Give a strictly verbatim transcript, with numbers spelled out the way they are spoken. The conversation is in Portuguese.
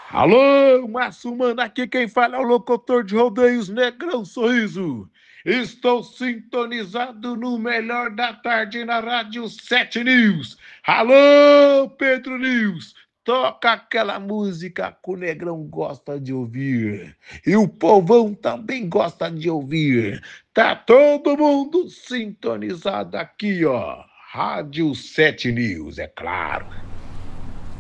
Alô, Márcio Mano, aqui quem fala é o locutor de rodeios Negrão Sorriso. Estou sintonizado no melhor da tarde na Rádio sete News. Alô, Pedro News, toca aquela música que o Negrão gosta de ouvir. E o povão também gosta de ouvir. Tá todo mundo sintonizado aqui, ó. Rádio sete News, é claro.